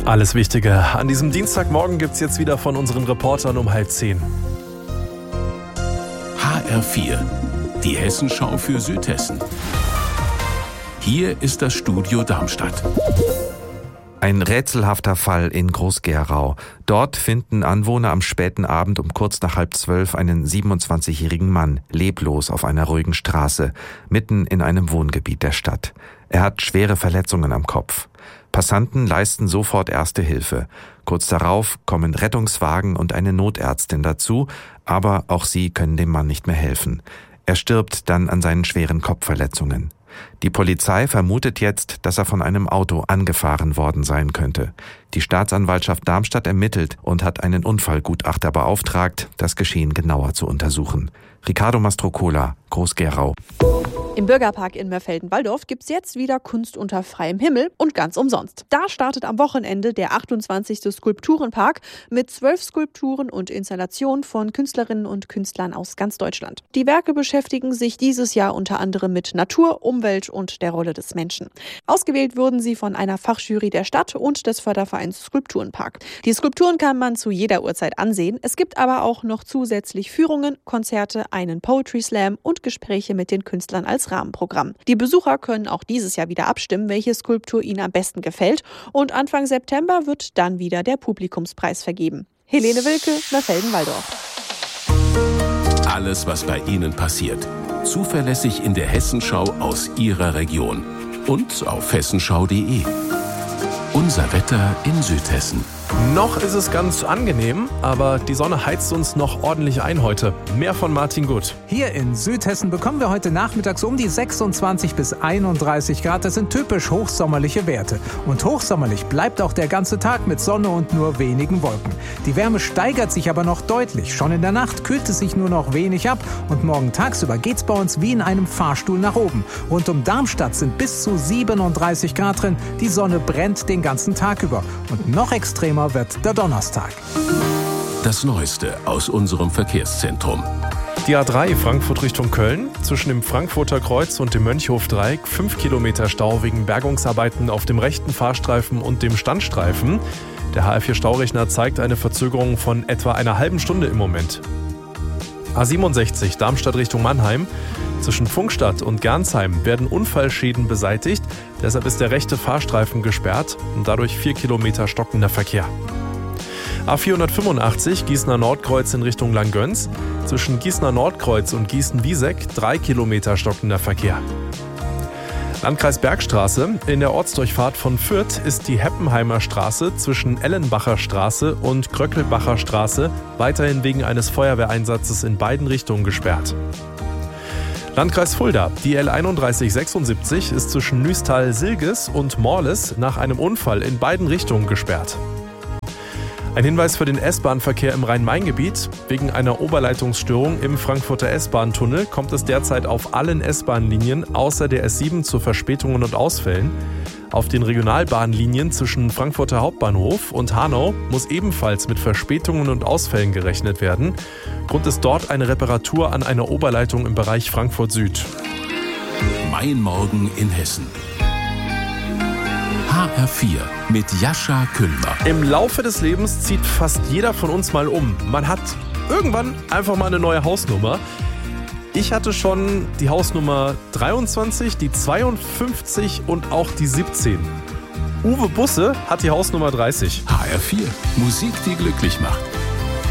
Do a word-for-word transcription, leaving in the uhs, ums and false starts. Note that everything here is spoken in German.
Alles Wichtige an diesem Dienstagmorgen gibt's jetzt wieder von unseren Reportern um halb zehn. H R vier, die Hessenschau für Südhessen. Hier ist das Studio Darmstadt. Ein rätselhafter Fall in Groß-Gerau. Dort finden Anwohner am späten Abend um kurz nach halb zwölf einen siebenundzwanzigjährigen Mann leblos auf einer ruhigen Straße, mitten in einem Wohngebiet der Stadt. Er hat schwere Verletzungen am Kopf. Passanten leisten sofort erste Hilfe. Kurz darauf kommen Rettungswagen und eine Notärztin dazu, aber auch sie können dem Mann nicht mehr helfen. Er stirbt dann an seinen schweren Kopfverletzungen. Die Polizei vermutet jetzt, dass er von einem Auto angefahren worden sein könnte. Die Staatsanwaltschaft Darmstadt ermittelt und hat einen Unfallgutachter beauftragt, das Geschehen genauer zu untersuchen. Ricardo Mastrocola, Groß-Gerau. Im Bürgerpark in Mörfelden-Walldorf gibt's jetzt wieder Kunst unter freiem Himmel und ganz umsonst. Da startet am Wochenende der achtundzwanzigste Skulpturenpark mit zwölf Skulpturen und Installationen von Künstlerinnen und Künstlern aus ganz Deutschland. Die Werke beschäftigen sich dieses Jahr unter anderem mit Natur, Umwelt und der Rolle des Menschen. Ausgewählt wurden sie von einer Fachjury der Stadt und des Fördervereins Skulpturenpark. Die Skulpturen kann man zu jeder Uhrzeit ansehen. Es gibt aber auch noch zusätzlich Führungen, Konzerte, einen Poetry Slam und Gespräche mit den Künstlern als Rahmenprogramm. Die Besucher können auch dieses Jahr wieder abstimmen, welche Skulptur ihnen am besten gefällt, und Anfang September wird dann wieder der Publikumspreis vergeben. Helene Wilke, Mörfelden-Walldorf. Alles, was bei Ihnen passiert. Zuverlässig in der Hessenschau aus Ihrer Region. Und auf hessenschau punkt de. Unser Wetter in Südhessen. Noch ist es ganz angenehm, aber die Sonne heizt uns noch ordentlich ein heute. Mehr von Martin Gut. Hier in Südhessen bekommen wir heute nachmittags um die sechsundzwanzig bis einunddreißig Grad. Das sind typisch hochsommerliche Werte. Und hochsommerlich bleibt auch der ganze Tag mit Sonne und nur wenigen Wolken. Die Wärme steigert sich aber noch deutlich. Schon in der Nacht kühlt es sich nur noch wenig ab. Und morgen tagsüber geht's bei uns wie in einem Fahrstuhl nach oben. Rund um Darmstadt sind bis zu siebenunddreißig Grad drin. Die Sonne brennt den ganzen Tag über. Und noch extremer wird der Donnerstag. Das Neueste aus unserem Verkehrszentrum. Die A drei Frankfurt Richtung Köln, zwischen dem Frankfurter Kreuz und dem Mönchhof-Dreieck, fünf Kilometer Stau wegen Bergungsarbeiten auf dem rechten Fahrstreifen und dem Standstreifen. Der H R vier Staurechner zeigt eine Verzögerung von etwa einer halben Stunde im Moment. A siebenundsechzig Darmstadt Richtung Mannheim. Zwischen Pfungstadt und Gernsheim werden Unfallschäden beseitigt. Deshalb ist der rechte Fahrstreifen gesperrt und dadurch vier Kilometer stockender Verkehr. A vierhundertfünfundachtzig Gießener Nordkreuz in Richtung Langgöns. Zwischen Gießener Nordkreuz und Gießen-Wieseck drei Kilometer stockender Verkehr. Landkreis Bergstraße. In der Ortsdurchfahrt von Fürth ist die Heppenheimer Straße zwischen Ellenbacher Straße und Kröckelbacher Straße weiterhin wegen eines Feuerwehreinsatzes in beiden Richtungen gesperrt. Landkreis Fulda. Die L einunddreißig sechsundsiebzig ist zwischen Nüstal-Silges und Morles nach einem Unfall in beiden Richtungen gesperrt. Ein Hinweis für den S-Bahn-Verkehr im Rhein-Main-Gebiet. Wegen einer Oberleitungsstörung im Frankfurter S-Bahn-Tunnel kommt es derzeit auf allen S-Bahn-Linien außer der S sieben zu Verspätungen und Ausfällen. Auf den Regionalbahnlinien zwischen Frankfurter Hauptbahnhof und Hanau muss ebenfalls mit Verspätungen und Ausfällen gerechnet werden. Grund ist dort eine Reparatur an einer Oberleitung im Bereich Frankfurt Süd. Mein Morgen in Hessen. H R vier mit Jascha Küllner. Im Laufe des Lebens zieht fast jeder von uns mal um. Man hat irgendwann einfach mal eine neue Hausnummer. Ich hatte schon die Hausnummer dreiundzwanzig, die zweiundfünfzig und auch die siebzehn. Uwe Busse hat die Hausnummer dreißig. H R vier, Musik, die glücklich macht.